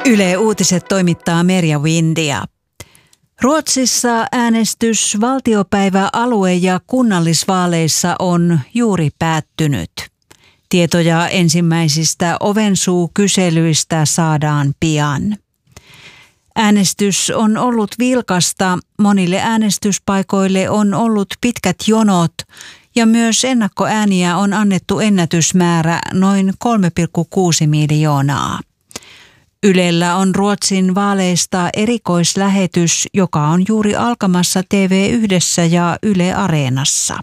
Yle Uutiset toimittaa Merja Windia. Ruotsissa äänestys valtiopäiväalue- ja kunnallisvaaleissa on juuri päättynyt. Tietoja ensimmäisistä ovensuukyselyistä saadaan pian. Äänestys on ollut vilkasta, monille äänestyspaikoille on ollut pitkät jonot ja myös ennakkoääniä on annettu ennätysmäärä noin 3,6 miljoonaa. Ylellä on Ruotsin vaaleista erikoislähetys, joka on juuri alkamassa TV1 ja Yle Areenassa.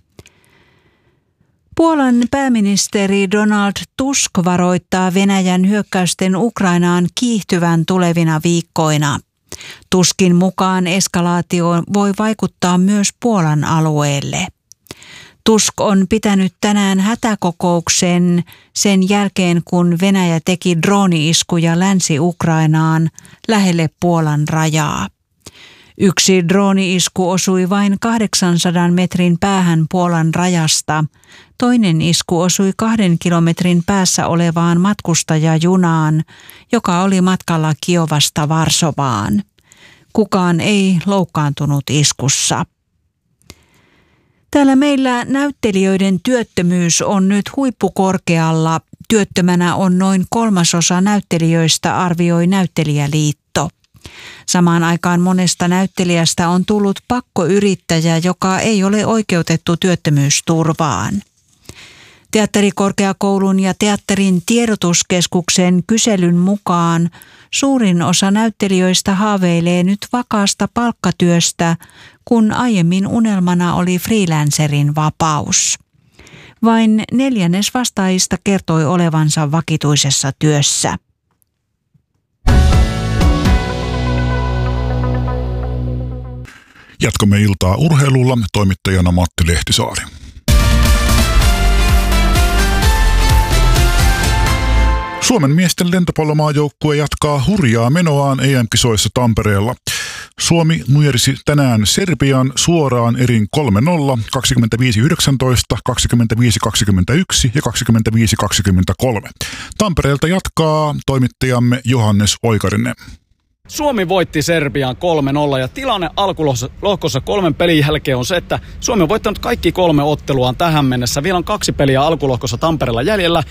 Puolan pääministeri Donald Tusk varoittaa Venäjän hyökkäysten Ukrainaan kiihtyvän tulevina viikkoina. Tuskin mukaan eskalaatio voi vaikuttaa myös Puolan alueelle. Tusk on pitänyt tänään hätäkokouksen sen jälkeen, kun Venäjä teki drooni-iskuja Länsi-Ukrainaan lähelle Puolan rajaa. Yksi drooni-isku osui vain 800 metrin päähän Puolan rajasta. Toinen isku osui 2 kilometrin päässä olevaan matkustajajunaan, joka oli matkalla Kiovasta Varsovaan. Kukaan ei loukkaantunut iskussa. Täällä meillä näyttelijöiden työttömyys on nyt huippukorkealla. Työttömänä on noin 1/3 näyttelijöistä, arvioi Näyttelijäliitto. Samaan aikaan monesta näyttelijästä on tullut pakkoyrittäjä, joka ei ole oikeutettu työttömyysturvaan. Teatterikorkeakoulun ja teatterin tiedotuskeskuksen kyselyn mukaan suurin osa näyttelijöistä haaveilee nyt vakaasta palkkatyöstä, kun aiemmin unelmana oli freelancerin vapaus. Vain 1/4 vastaajista kertoi olevansa vakituisessa työssä. Jatkamme iltaa urheilulla, toimittajana Matti Lehtisaari. Suomen miesten lentopallomaajoukkue jatkaa hurjaa menoaan EM-kisoissa Tampereella. Suomi nujersi tänään Serbian suoraan erin 3-0, 25-19, 25-21 ja 25-23. Tampereelta jatkaa toimittajamme Johannes Oikarinen. Suomi voitti Serbian 3-0 ja tilanne alkulohkossa 3 pelin jälkeen on se, että Suomi on voittanut kaikki 3 otteluaan tähän mennessä. Vielä on 2 peliä alkulohkossa Tampereella jäljellä.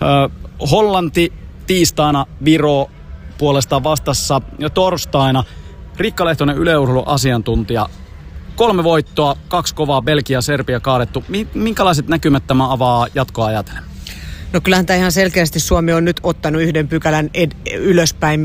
Hollanti tiistaina, Viro puolestaan vastassa ja torstaina. Rikka Lehtonen, Yle Urheilun asiantuntija. 3 voittoa, 2 kovaa, Belgia ja Serbia kaadettu. Minkälaiset näkymät tämä avaa jatkoa ajatellen? No kyllähän tämä ihan selkeästi Suomi on nyt ottanut 1 pykälän ylöspäin,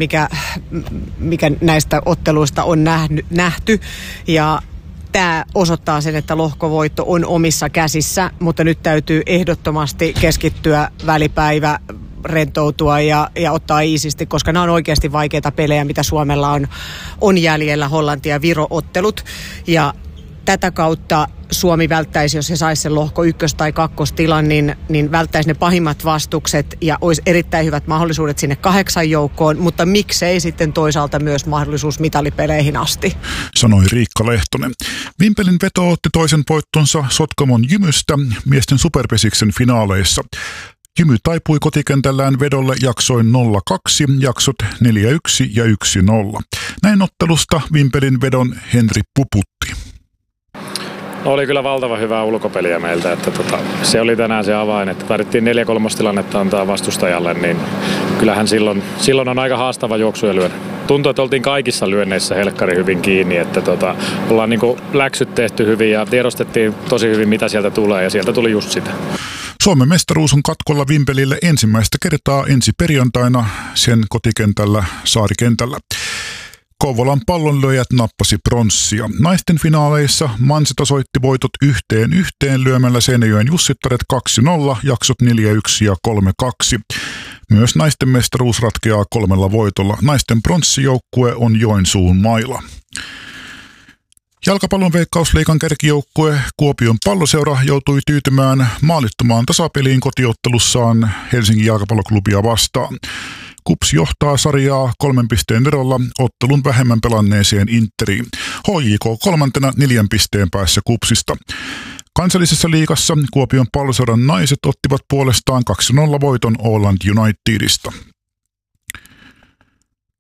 mikä näistä otteluista on nähty. Ja tämä osoittaa sen, että lohkovoitto on omissa käsissä, mutta nyt täytyy ehdottomasti keskittyä välipäivä, rentoutua ja ottaa iisisti, koska nämä on oikeasti vaikeita pelejä, mitä Suomella on jäljellä, Hollanti- ja Viro-ottelut. Ja tätä kautta Suomi välttäisi, jos he saisi sen lohko 1- tai 2-tilan, niin välttäisi ne pahimmat vastukset ja olisi erittäin hyvät mahdollisuudet sinne 8 joukkoon, mutta miksei sitten toisaalta myös mahdollisuus mitalipeleihin asti. Sanoi Riikka Lehtonen. Vimpelin veto otti toisen voittonsa Sotkamon Jymystä miesten superpesiksen finaaleissa. Jymy taipui kotikentällään vedolle jaksoin 0-2, jaksot 4-1 ja 1-0. Näin ottelusta Vimpelin vedon Henri Puputti. No, oli kyllä valtavan hyvää ulkopeliä meiltä, että se oli tänään se avain, että tarvittiin 4-3 tilannetta antaa vastustajalle, niin kyllähän silloin on aika haastava juoksu ja lyödä. Tuntui, että oltiin kaikissa lyönneissä helkkari hyvin kiinni, että ollaan niin kuin läksyt tehty hyvin ja tiedostettiin tosi hyvin, mitä sieltä tulee ja sieltä tuli just sitä. Suomen mestaruus on katkolla Vimpelille ensimmäistä kertaa ensi perjantaina sen kotikentällä Saarikentällä. Kouvolan pallonlyöjät nappasi pronssia. Naisten finaaleissa Mansi tasoitti voitot 1-1 lyömällä Seinäjoen Jussittaret 2-0, jaksot 4-1 ja 3-2. Myös naisten mestaruus ratkeaa 3 voitolla. Naisten pronssijoukkue on Joensuun mailla. Jalkapallon Veikkausliigan kärkijoukkue Kuopion Palloseura joutui tyytymään maalittomaan tasapeliin kotiottelussaan Helsingin jalkapalloklubia vastaan. KuPS johtaa sarjaa 3 pisteen erolla ottelun vähemmän pelanneeseen Interiin. HJK 3. 4 pisteen päässä KuPSista. Kansallisessa liigassa Kuopion Palloseuran naiset ottivat puolestaan 2-0 voiton Åland Unitedista.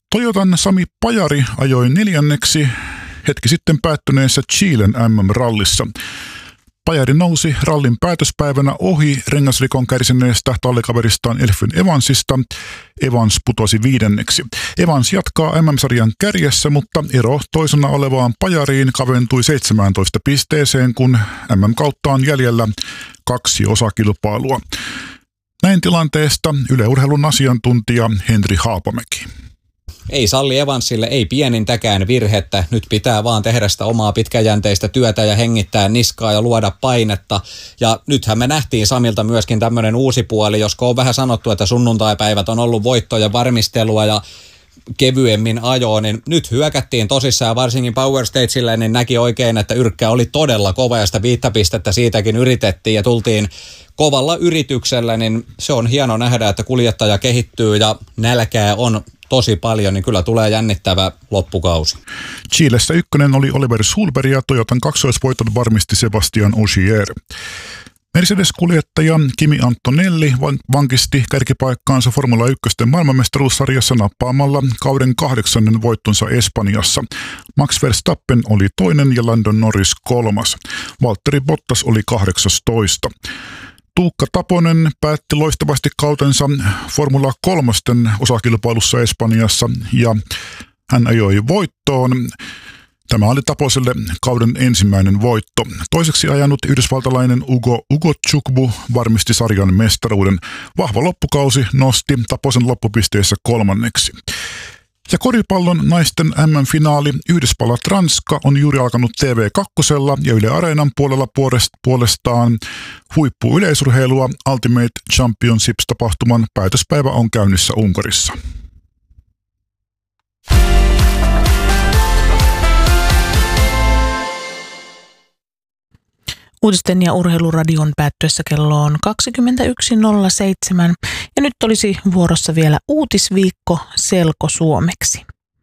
Toyotan Sami Pajari ajoi 4. hetki sitten päättyneessä Chilen MM-rallissa. Pajari nousi rallin päätöspäivänä ohi rengasrikon kärsineestä tallikaveristaan Elfyn Evansista. Evans putosi 5. Evans jatkaa MM-sarjan kärjessä, mutta ero toisena olevaan Pajariin kaventui 17 pisteeseen, kun MM-kautta on jäljellä 2 osakilpailua. Näin tilanteesta Yle Urheilun asiantuntija Henri Haapamäki. Ei salli Evansille, ei pienintäkään virhettä. Nyt pitää vaan tehdä sitä omaa pitkäjänteistä työtä ja hengittää niskaa ja luoda painetta. Ja nythän me nähtiin Samilta myöskin tämmöinen uusi puoli, josko on vähän sanottu, että sunnuntaipäivät on ollut voittojen varmistelua ja kevyemmin ajoa, niin nyt hyökättiin tosissaan, varsinkin Power Stagelle, niin näki oikein, että yrkkä oli todella kova ja sitä 5 pistettä siitäkin yritettiin ja tultiin kovalla yrityksellä, niin se on hieno nähdä, että kuljettaja kehittyy ja nälkää on tosi paljon, niin kyllä tulee jännittävä loppukausi. Chilessä 1 oli Oliver Sulberg ja Toyotan kaksoisvoiton varmisti Sebastian Ogier. Mercedes-kuljettaja Kimi Antonelli vankisti kärkipaikkaansa Formula 1 maailmanmestaruussarjassa nappaamalla kauden 8. voittonsa Espanjassa. Max Verstappen oli 2. ja Lando Norris 3. Valtteri Bottas oli 18. Tuukka Taponen päätti loistavasti kautensa Formula 3 osakilpailussa Espanjassa ja hän ajoi voittoon. Tämä oli Taposelle kauden ensimmäinen voitto. Toiseksi ajanut yhdysvaltalainen Ugo Chukwu varmisti sarjan mestaruuden. Vahva loppukausi nosti Taposen loppupisteessä 3. Ja koripallon naisten MM-finaali Yhdysvallat-Ranska on juuri alkanut TV2 ja Yle Areenan puolella puolestaan huippuyleisurheilua Ultimate Championships-tapahtuman päätöspäivä on käynnissä Unkarissa. Uutisten ja urheiluradion päättyessä kello on 21.07 ja nyt olisi vuorossa vielä uutisviikko selkosuomeksi.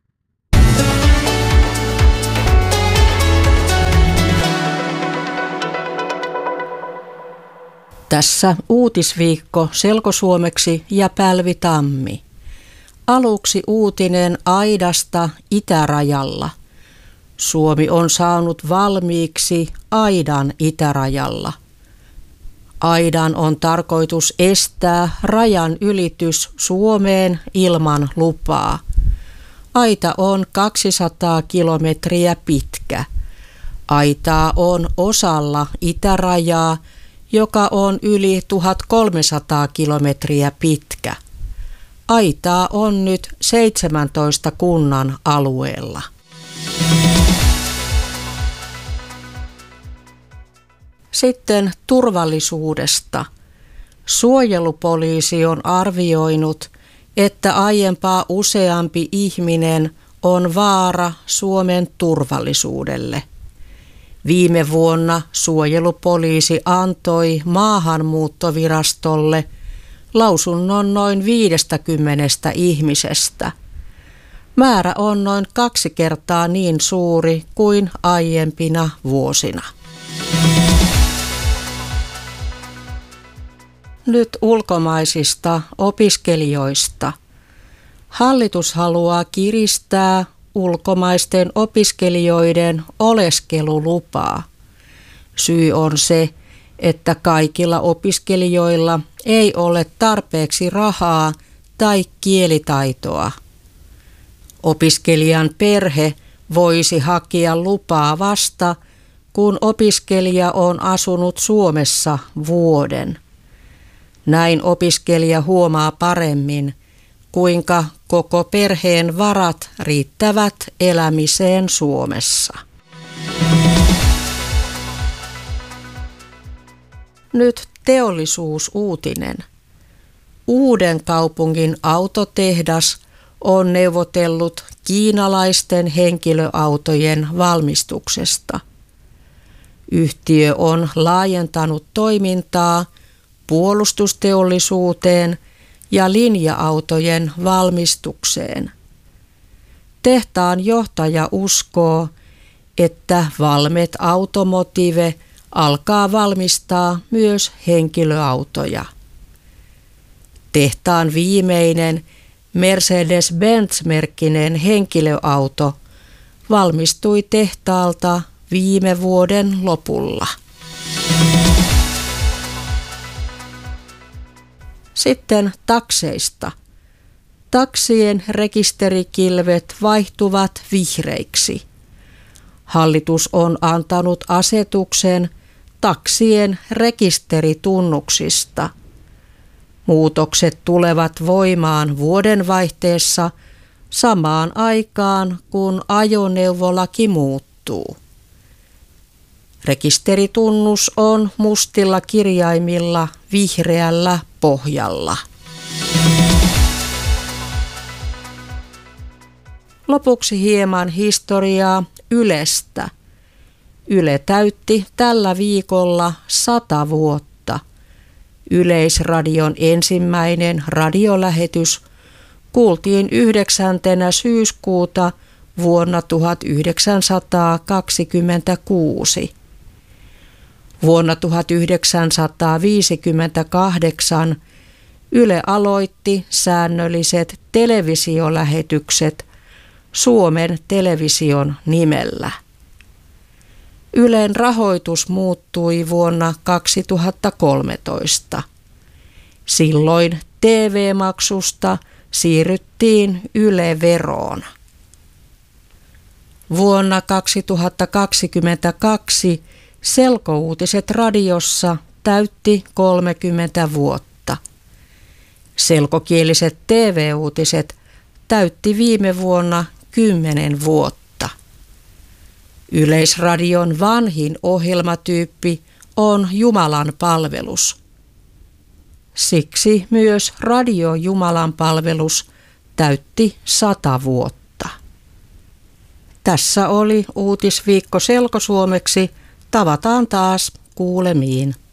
Tässä uutisviikko selkosuomeksi ja Pälvi Tammi. Aluksi uutinen aidasta itärajalla. Suomi on saanut valmiiksi aidan itärajalla. Aidan on tarkoitus estää rajan ylitys Suomeen ilman lupaa. Aita on 200 kilometriä pitkä. Aitaa on osalla itärajaa, joka on yli 1300 kilometriä pitkä. Aitaa on nyt 17 kunnan alueella. Sitten turvallisuudesta. Suojelupoliisi on arvioinut, että aiempaa useampi ihminen on vaara Suomen turvallisuudelle. Viime vuonna suojelupoliisi antoi Maahanmuuttovirastolle lausunnon noin 50 ihmisestä. Määrä on noin 2 kertaa niin suuri kuin aiempina vuosina. Nyt ulkomaisista opiskelijoista. Hallitus haluaa kiristää ulkomaisten opiskelijoiden oleskelulupaa. Syy on se, että kaikilla opiskelijoilla ei ole tarpeeksi rahaa tai kielitaitoa. Opiskelijan perhe voisi hakea lupaa vasta, kun opiskelija on asunut Suomessa vuoden. Näin opiskelija huomaa paremmin, kuinka koko perheen varat riittävät elämiseen Suomessa. Nyt teollisuusuutinen. Uudenkaupungin autotehdas on neuvotellut kiinalaisten henkilöautojen valmistuksesta. Yhtiö on laajentanut toimintaa puolustusteollisuuteen ja linja-autojen valmistukseen. Tehtaan johtaja uskoo, että Valmet Automotive alkaa valmistaa myös henkilöautoja. Tehtaan viimeinen Mercedes-Benz-merkkinen henkilöauto valmistui tehtaalta viime vuoden lopulla. Sitten takseista. Taksien rekisterikilvet vaihtuvat vihreiksi. Hallitus on antanut asetuksen taksien rekisteritunnuksista. Muutokset tulevat voimaan vuodenvaihteessa samaan aikaan, kun ajoneuvolaki muuttuu. Rekisteritunnus on mustilla kirjaimilla vihreällä pohjalla. Lopuksi hieman historiaa Ylestä. Yle täytti tällä viikolla 100 vuotta. Yleisradion ensimmäinen radiolähetys kuultiin 9. syyskuuta vuonna 1926. Vuonna 1958 Yle aloitti säännölliset televisiolähetykset Suomen Television nimellä. Ylen rahoitus muuttui vuonna 2013. Silloin TV-maksusta siirryttiin Yle-veroon. Vuonna 2022 Selkouutiset radiossa täytti 30 vuotta. Selkokieliset TV-uutiset täytti viime vuonna 10 vuotta. Yleisradion vanhin ohjelmatyyppi on Jumalan palvelus. Siksi myös Radio Jumalan palvelus täytti 100 vuotta. Tässä oli Uutisviikko selkosuomeksi. Tavataan taas kuulemiin.